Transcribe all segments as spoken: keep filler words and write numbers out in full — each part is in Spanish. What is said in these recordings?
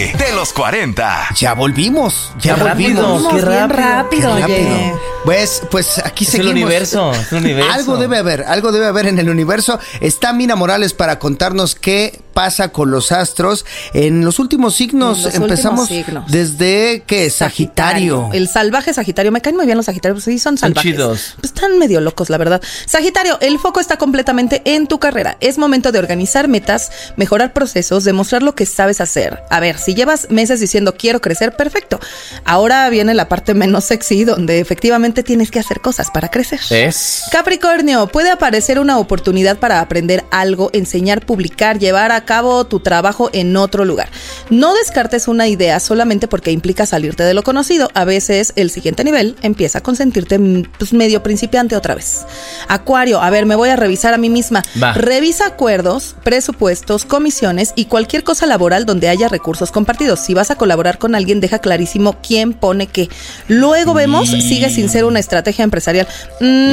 Párate de los cuarenta. Ya volvimos, ya Qué volvimos. rápido, qué Bien rápido. rápido, Qué oye. rápido. Pues, pues aquí Es seguimos. el universo, es el universo. Algo debe haber, algo debe haber en el universo. Está Mina Morales para contarnos qué pasa con los astros en los últimos signos. En los Empezamos últimos signos. desde que Sagitario. El salvaje Sagitario. Me caen muy bien los Sagitarios. Sí, son Son salvajes. chidos. Pues están medio locos, la verdad. Sagitario, el foco está completamente en tu carrera. Es momento de organizar metas, mejorar procesos, demostrar lo que sabes hacer. A ver, si llevas meses diciendo quiero crecer, perfecto. Ahora viene la parte menos sexy, donde efectivamente tienes que hacer cosas para crecer. Es. Capricornio, puede aparecer una oportunidad para aprender algo, enseñar, publicar, llevar a cabo tu trabajo en otro lugar. No descartes una idea solamente porque implica salirte de lo conocido. A veces el siguiente nivel empieza con sentirte pues, medio principiante otra vez. Acuario, a ver, me voy a revisar a mí misma. Va. Revisa acuerdos, presupuestos, comisiones y cualquier cosa laboral donde haya recursos compartidos. Si vas a colaborar con alguien, deja clarísimo quién pone qué. Luego vemos, Y- sigue sin ser una estrategia empresarial. Mm,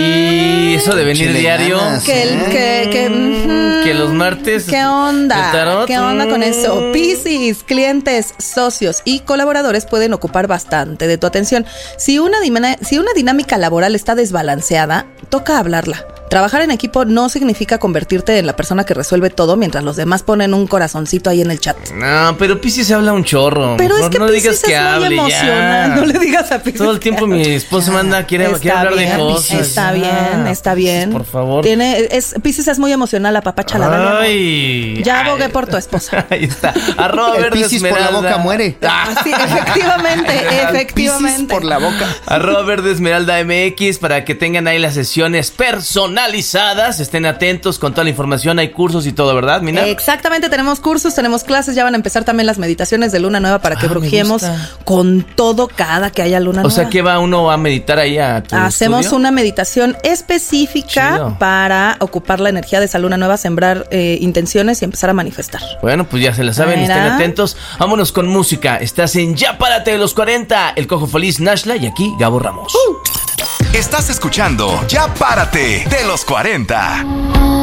Y eso de venir Échale diario. ganas. que, el, que, que, mm, Que los martes. ¿Qué onda? de tarot. ¿Qué onda con eso? Piscis, clientes, socios y colaboradores pueden ocupar bastante de tu atención. Si una, dimana- si una dinámica laboral está desbalanceada, toca hablarla. Trabajar en equipo no significa convertirte en la persona que resuelve todo mientras los demás ponen un corazoncito ahí en el chat. No, pero Piscis habla un chorro. Pero Mejor es que no Piscis digas que es muy hable emocional. ya. No le digas a Piscis. Todo el tiempo que mi hable. esposa manda, quiere, quiere Está hablar bien, de cosas. Está Ya. bien, está bien. Por favor. Tiene, es, Piscis es muy emocional, apapáchala. dale, amor. Ay. Ya Ay. abogué por tu esposa. Ahí está. Arroba El verde Piscis por la esmeralda. boca muere. Ah. Sí, efectivamente, Piscis efectivamente. por la boca. Arroba verde esmeralda M X para que tengan ahí las sesiones personalizadas. Estén atentos con toda la información. Hay cursos y todo, ¿verdad, Mina? Exactamente, tenemos cursos, tenemos clases, ya van a empezar también las meditaciones de luna nueva para que Ah, me brujiemos gusta. con todo cada que haya luna O nueva. sea, ¿qué va uno a meditar ahí a tu Hacemos estudio? una meditación específica Chido. para ocupar la energía de esa luna nueva, sembrar eh, intenciones y empezar a manifestar. Bueno, pues ya se la saben, Mira. estén atentos. Vámonos con música. Estás en Ya Párate de los cuarenta. El Cojo Feliz, Nashla y aquí Gabo Ramos. Estás escuchando Ya Párate de los cuarenta.